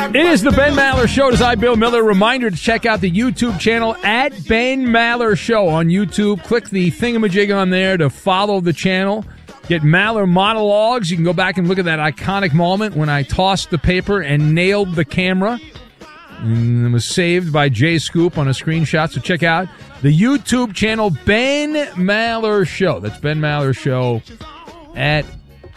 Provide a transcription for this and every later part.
It is the Ben Maller Show. It is I, Bill Miller. Reminder to check out the YouTube channel at Ben Maller Show on YouTube. Click the thingamajig on there to follow the channel. Get Maller monologues. You can go back and look at that iconic moment when I tossed the paper and nailed the camera. And it was saved by Jay Scoop on a screenshot. So check out the YouTube channel, Ben Maller Show. That's Ben Maller Show at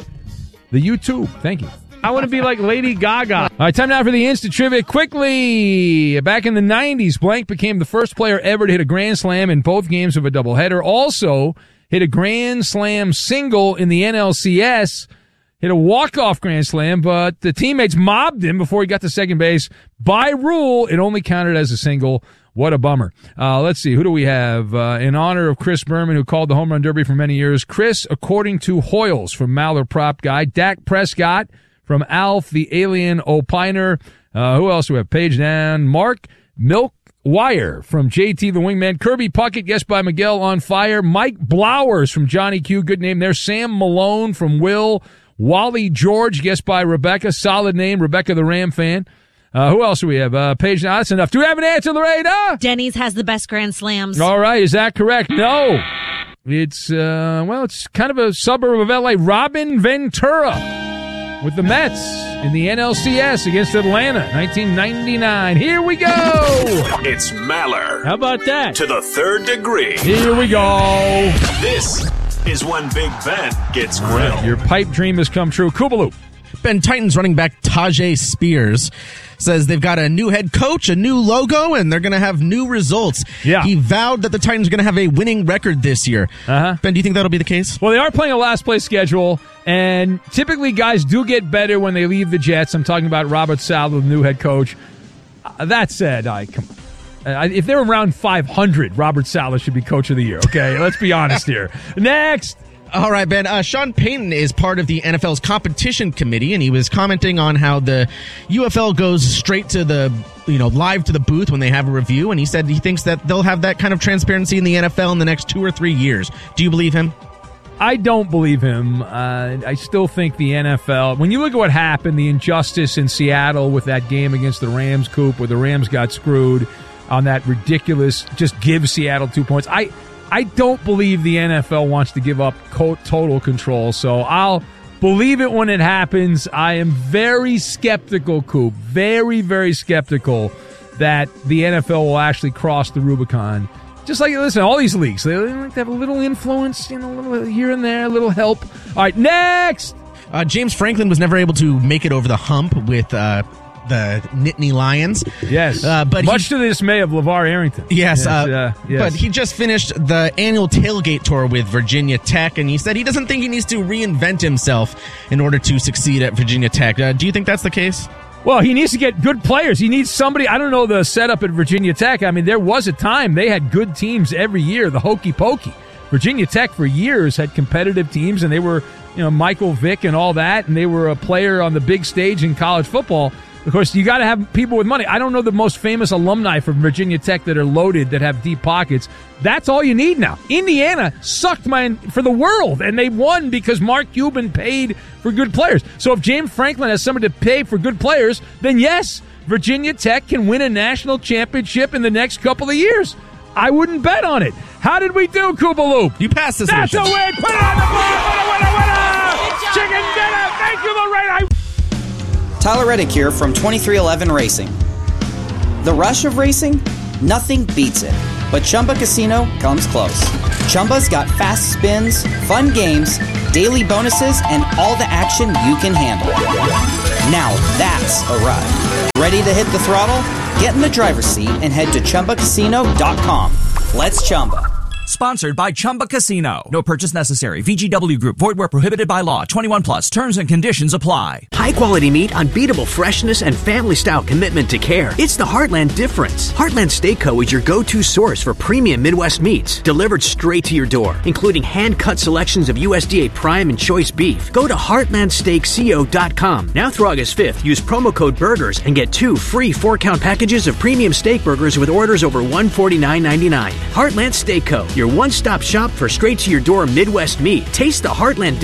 the YouTube. Thank you. I want to be like Lady Gaga. All right, time now for the instant trivia. Quickly, back in the 90s, Blank became the first player ever to hit a Grand Slam in both games of a doubleheader. Also hit a Grand Slam single in the NLCS. Hit a walk-off Grand Slam, but the teammates mobbed him before he got to second base. By rule, it only counted as a single. What a bummer. Let's see. Who do we have? In honor of Chris Berman, who called the Home Run Derby for many years. Chris, according to Hoyles from Maller Prop Guy. Dak Prescott from Alf, the Alien Opiner. Who else do we have? Page down. Mark Milkwire from JT the Wingman. Kirby Puckett, guessed by Miguel on Fire. Mike Blowers from Johnny Q. Good name there. Sam Malone from Will. Wally George, guessed by Rebecca. Solid name. Rebecca the Ram fan. Who else do we have? Paige, no, that's enough. Do we have an answer, Lorena? Denny's has the best Grand Slams. All right. Is that correct? No. It's, it's kind of a suburb of L.A. Robin Ventura with the Mets in the NLCS against Atlanta, 1999. Here we go. It's Maller. How about that? To the third degree. Here we go. This is when Big Ben gets grilled. Your pipe dream has come true. Koopaloop. Ben, Titans running back Tajay Spears says they've got a new head coach, a new logo, and they're going to have new results. Yeah. He vowed that the Titans are going to have a winning record this year. Ben, do you think that'll be the case? Well, they are playing a last-place schedule, and typically guys do get better when they leave the Jets. I'm talking about Robert Saleh, the new head coach. That said, come on. If they're around 500, Robert Saleh should be coach of the year, okay? Let's be honest here. Next! All right, Ben. Sean Payton is part of the NFL's competition committee, and he was commenting on how the UFL goes straight to the, live to the booth when they have a review, and he said he thinks that they'll have that kind of transparency in the NFL in the next 2 or 3 years. Do you believe him? I don't believe him. I still think the NFL, when you look at what happened, the injustice in Seattle with that game against the Rams, Coop, where the Rams got screwed on that ridiculous, just give Seattle 2 points. I don't believe the NFL wants to give up total control, so I'll believe it when it happens. I am very skeptical, Coop, very, very skeptical that the NFL will actually cross the Rubicon. Just like, listen, all these leagues, they like to have a little influence, a little here and there, a little help. All right, next! James Franklin was never able to make it over the hump with the Nittany Lions. Yes. But much to the dismay of LeVar Arrington. Yes. Yes. But he just finished the annual tailgate tour with Virginia Tech, and he said he doesn't think he needs to reinvent himself in order to succeed at Virginia Tech. Do you think that's the case? Well, he needs to get good players. He needs somebody. I don't know the setup at Virginia Tech. I mean, there was a time they had good teams every year, the hokey pokey. Virginia Tech for years had competitive teams, and they were, Michael Vick and all that, and they were a player on the big stage in college football. Of course, you got to have people with money. I don't know the most famous alumni from Virginia Tech that are loaded, that have deep pockets. That's all you need now. Indiana sucked for the world, and they won because Mark Cuban paid for good players. So if James Franklin has somebody to pay for good players, then yes, Virginia Tech can win a national championship in the next couple of years. I wouldn't bet on it. How did we do, Koopaloop? You passed this. That's a win. Put it on the board. Winner. Chicken dinner. Thank you, Lorraine. Tyler Reddick here from 2311 Racing. The rush of racing? Nothing beats it. But Chumba Casino comes close. Chumba's got fast spins, fun games, daily bonuses, and all the action you can handle. Now that's a ride. Ready to hit the throttle? Get in the driver's seat and head to ChumbaCasino.com. Let's Chumba. Sponsored by Chumba Casino. No purchase necessary. VGW Group. Void where prohibited by law. 21 plus. Terms and conditions apply. High quality meat, unbeatable freshness, and family style commitment to care. It's the Heartland difference. Heartland Steak Co. is your go-to source for premium Midwest meats, delivered straight to your door, including hand-cut selections of USDA Prime and Choice beef. Go to HeartlandSteakCo.com. Now through August 5th, use promo code BURGERS and get 2 free 4-count packages of premium steak burgers with orders over $149.99. Heartland Steak Co. Your one-stop shop for straight-to-your-door Midwest meat. Taste the Heartland